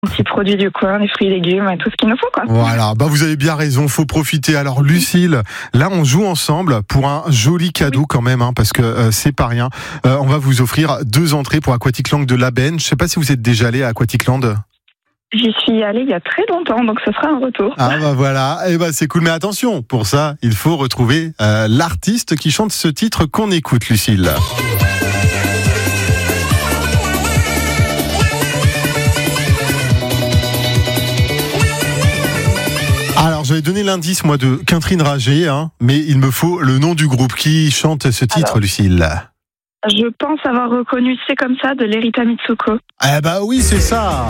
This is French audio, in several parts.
Petits produits du coin, les fruits et légumes, tout ce qu'il nous faut, quoi. Voilà, vous avez bien raison, faut profiter. Alors Lucille, là on joue ensemble pour un joli cadeau quand même, parce que c'est pas rien. On va vous offrir 2 entrées pour Aquaticland de l'Aben. Je sais pas si vous êtes déjà allé à Aquaticland. J'y suis allée il y a très longtemps, donc ce sera un retour. Voilà, c'est cool. Mais attention, pour ça, il faut retrouver l'artiste qui chante ce titre qu'on écoute, Lucille. Alors, j'avais donné l'indice, moi, de Catherine Rager, mais il me faut le nom du groupe qui chante ce titre, Lucille. Je pense avoir reconnu C'est comme ça de Lerita Mitsuko. Oui, c'est ça.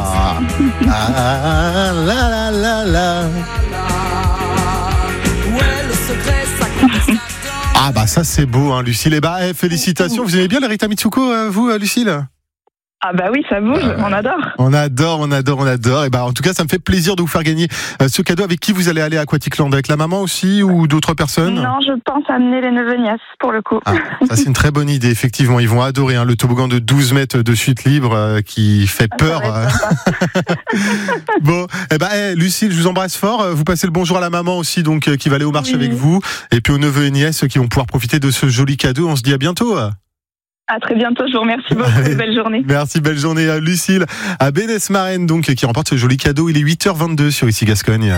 Ça c'est beau, Lucille. Félicitations. Vous aimez bien Lerita Mitsuko, vous, Lucille? Oui, ça bouge, on adore. On adore. En tout cas, ça me fait plaisir de vous faire gagner ce cadeau. Avec qui vous allez aller à Aquaticland? Avec la maman aussi ou d'autres personnes? Non, je pense amener les neveux nièces pour le coup. Ça c'est une très bonne idée, effectivement. Ils vont adorer le toboggan de 12 mètres de chute libre qui fait peur. Bon, Lucille, je vous embrasse fort. Vous passez le bonjour à la maman aussi, donc qui va aller au marché avec vous. Et puis aux neveux et nièces qui vont pouvoir profiter de ce joli cadeau. On se dit à bientôt. À très bientôt, je vous remercie beaucoup. Belle journée. Merci, belle journée à Lucille, à Bénès-Marraine, donc, qui remporte ce joli cadeau. Il est 8h22 sur Ici Gascogne.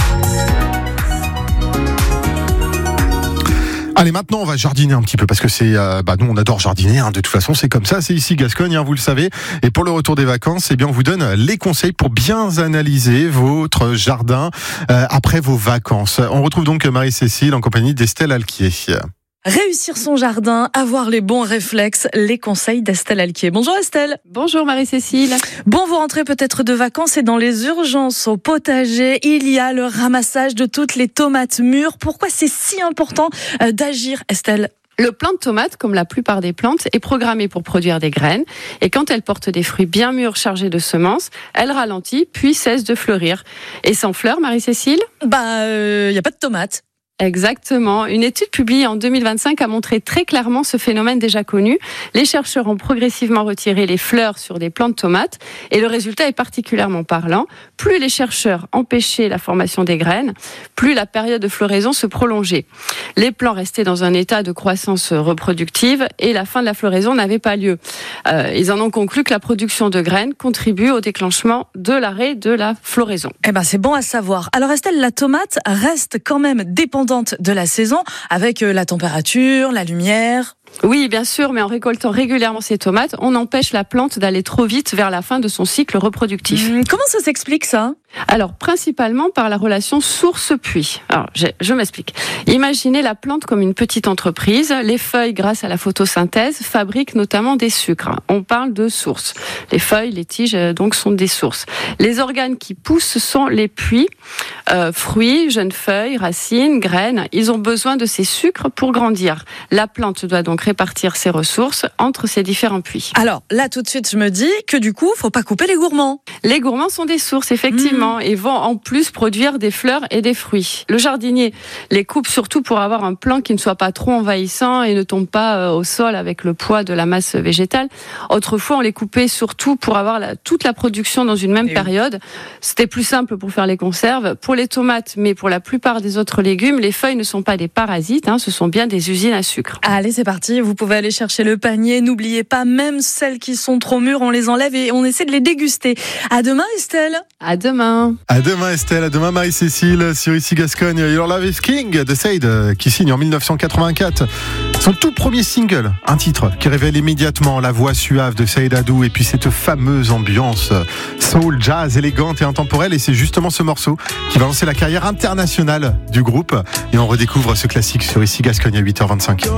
Allez, maintenant, on va jardiner un petit peu, parce que c'est, nous, on adore jardiner, de toute façon, c'est comme ça, c'est Ici Gascogne, vous le savez. Et pour le retour des vacances, on vous donne les conseils pour bien analyser votre jardin, après vos vacances. On retrouve donc Marie-Cécile en compagnie d'Estelle Alquier. Réussir son jardin, avoir les bons réflexes, les conseils d'Estelle Alquier. Bonjour Estelle. Bonjour Marie-Cécile. Bon, vous rentrez peut-être de vacances et dans les urgences au potager, il y a le ramassage de toutes les tomates mûres. Pourquoi c'est si important d'agir, Estelle ? Le plant de tomate, comme la plupart des plantes, est programmé pour produire des graines. Et quand elle porte des fruits bien mûrs chargés de semences, elle ralentit puis cesse de fleurir. Et sans fleurs, Marie-Cécile ? Il n'y a pas de tomates. Exactement. Une étude publiée en 2025 a montré très clairement ce phénomène déjà connu. Les chercheurs ont progressivement retiré les fleurs sur des plants de tomates et le résultat est particulièrement parlant. Plus les chercheurs empêchaient la formation des graines, plus la période de floraison se prolongeait. Les plants restaient dans un état de croissance reproductive et la fin de la floraison n'avait pas lieu. Ils en ont conclu que la production de graines contribue au déclenchement de l'arrêt de la floraison. C'est bon à savoir. Alors Estelle, la tomate reste quand même dépendante de la saison, avec la température, la lumière. Oui, bien sûr, mais en récoltant régulièrement ces tomates, on empêche la plante d'aller trop vite vers la fin de son cycle reproductif. Comment ça s'explique ça ? Alors, principalement par la relation source-puits. Alors, je m'explique. Imaginez la plante comme une petite entreprise. Les feuilles, grâce à la photosynthèse, fabriquent notamment des sucres. On parle de sources. Les feuilles, les tiges, donc, sont des sources. Les organes qui poussent sont les puits, fruits, jeunes feuilles, racines, graines. Ils ont besoin de ces sucres pour grandir. La plante doit donc répartir ses ressources entre ces différents puits. Alors, là, tout de suite, je me dis que du coup, faut pas couper les gourmands. Les gourmands sont des sources, effectivement. Et vont en plus produire des fleurs et des fruits. Le jardinier les coupe surtout pour avoir un plant qui ne soit pas trop envahissant et ne tombe pas au sol avec le poids de la masse végétale. Autrefois, on les coupait surtout pour avoir toute la production dans une même période. C'était plus simple pour faire les conserves. Pour les tomates, mais pour la plupart des autres légumes, les feuilles ne sont pas des parasites, ce sont bien des usines à sucre. Allez, c'est parti, vous pouvez aller chercher le panier. N'oubliez pas, même celles qui sont trop mûres, on les enlève et on essaie de les déguster. À demain, Estelle. À demain. À demain Estelle, à demain Marie-Cécile sur Ici Gascogne. Your Love is King de Sade qui signe en 1984 son tout premier single, un titre qui révèle immédiatement la voix suave de Saïd Adou et puis cette fameuse ambiance soul, jazz, élégante et intemporelle, et c'est justement ce morceau qui va lancer la carrière internationale du groupe et on redécouvre ce classique sur Ici Gascogne à 8h25.